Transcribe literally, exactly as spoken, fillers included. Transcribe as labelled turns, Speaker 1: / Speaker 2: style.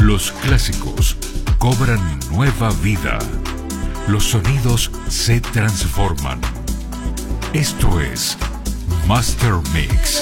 Speaker 1: Los clásicos cobran nueva vida. Los sonidos se transforman. Esto es Master Mix.